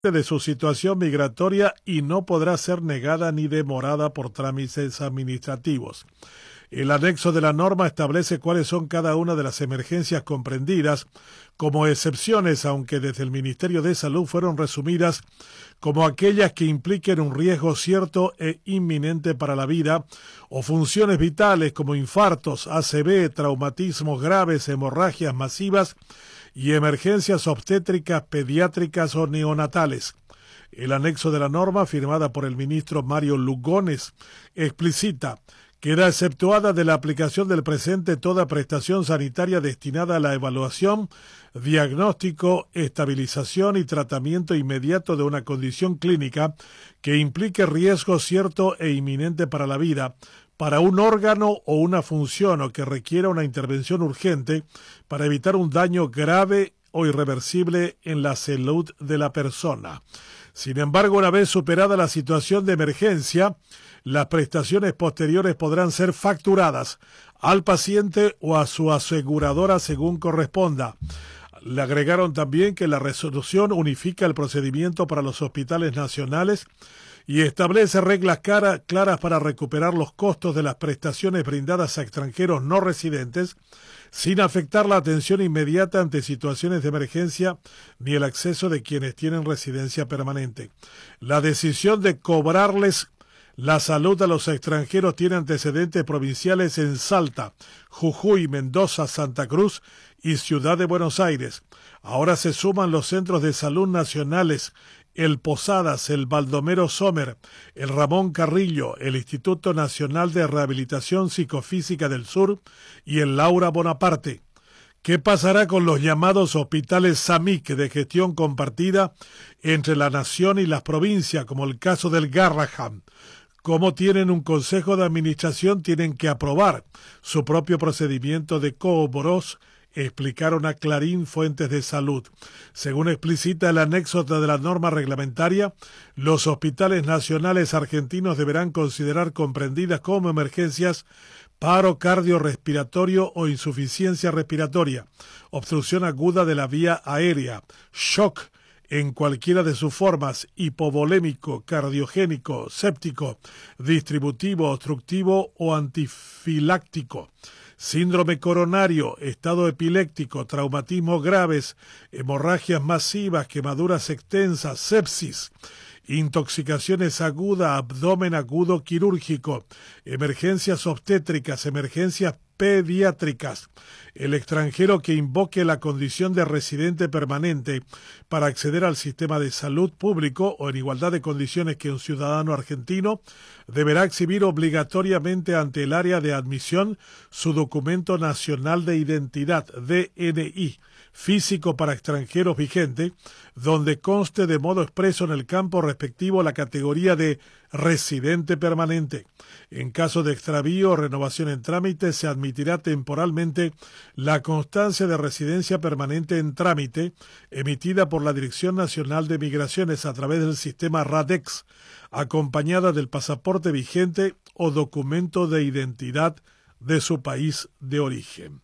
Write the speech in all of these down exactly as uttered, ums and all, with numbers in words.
de su situación migratoria y no podrá ser negada ni demorada por trámites administrativos. El anexo de la norma establece cuáles son cada una de las emergencias comprendidas como excepciones, aunque desde el Ministerio de Salud fueron resumidas como aquellas que impliquen un riesgo cierto e inminente para la vida o funciones vitales como infartos, A C V, traumatismos graves, hemorragias masivas y emergencias obstétricas, pediátricas o neonatales. El anexo de la norma, firmada por el ministro Mario Lugones, explicita: queda exceptuada de la aplicación del presente toda prestación sanitaria destinada a la evaluación, diagnóstico, estabilización y tratamiento inmediato de una condición clínica que implique riesgo cierto e inminente para la vida, para un órgano o una función o que requiera una intervención urgente para evitar un daño grave o irreversible en la salud de la persona. Sin embargo, una vez superada la situación de emergencia, las prestaciones posteriores podrán ser facturadas al paciente o a su aseguradora según corresponda. Le agregaron también que la resolución unifica el procedimiento para los hospitales nacionales y establece reglas cara, claras para recuperar los costos de las prestaciones brindadas a extranjeros no residentes, sin afectar la atención inmediata ante situaciones de emergencia ni el acceso de quienes tienen residencia permanente. La decisión de cobrarles la salud a los extranjeros tiene antecedentes provinciales en Salta, Jujuy, Mendoza, Santa Cruz y Ciudad de Buenos Aires. Ahora se suman los centros de salud nacionales, el Posadas, el Baldomero Sommer, el Ramón Carrillo, el Instituto Nacional de Rehabilitación Psicofísica del Sur y el Laura Bonaparte. ¿Qué pasará con los llamados hospitales SAMIC de gestión compartida entre la nación y las provincias, como el caso del Garrahan? Como tienen un consejo de administración, tienen que aprobar su propio procedimiento de cobros, explicaron a Clarín fuentes de salud. Según explicita el anexo de la norma reglamentaria, los hospitales nacionales argentinos deberán considerar comprendidas como emergencias paro cardiorrespiratorio o insuficiencia respiratoria, obstrucción aguda de la vía aérea, shock en cualquiera de sus formas, hipovolémico, cardiogénico, séptico, distributivo, obstructivo o antifiláctico, síndrome coronario, estado epiléptico, traumatismos graves, hemorragias masivas, quemaduras extensas, sepsis, intoxicaciones agudas, abdomen agudo quirúrgico, emergencias obstétricas, emergencias pediátricas. El extranjero que invoque la condición de residente permanente para acceder al sistema de salud público o en igualdad de condiciones que un ciudadano argentino deberá exhibir obligatoriamente ante el área de admisión su documento nacional de identidad, D N I, físico para extranjeros vigente, donde conste de modo expreso en el campo respectivo la categoría de residente permanente. En caso de extravío o renovación en trámite, se admitirá temporalmente la constancia de residencia permanente en trámite emitida por la Dirección Nacional de Migraciones a través del sistema RADEX, acompañada del pasaporte vigente o documento de identidad de su país de origen.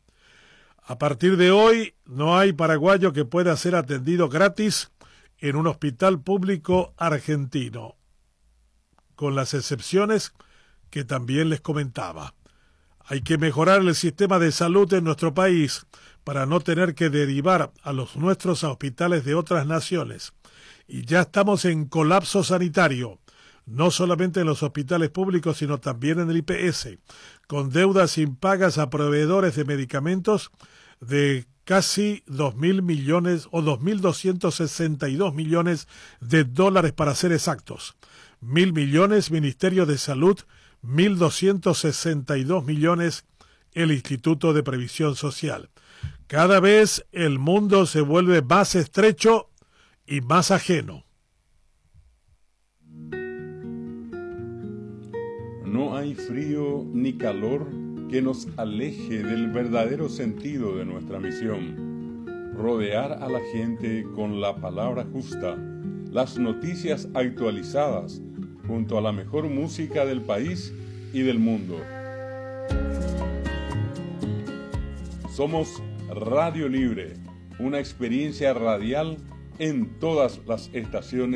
A partir de hoy, no hay paraguayo que pueda ser atendido gratis en un hospital público argentino, con las excepciones que también les comentaba. Hay que mejorar el sistema de salud en nuestro país para no tener que derivar a los nuestros a hospitales de otras naciones. Y ya estamos en colapso sanitario, no solamente en los hospitales públicos, sino también en el I P S, con deudas impagas a proveedores de medicamentos de casi dos mil millones o dos mil doscientos sesenta y dos millones de dólares para ser exactos. Mil millones Ministerio de Salud, mil doscientos sesenta y dos millones el Instituto de Previsión Social. Cada vez el mundo se vuelve más estrecho y más ajeno. No hay frío ni calor que nos aleje del verdadero sentido de nuestra misión: rodear a la gente con la palabra justa, las noticias actualizadas, junto a la mejor música del país y del mundo. Somos Radio Libre, una experiencia radial en todas las estaciones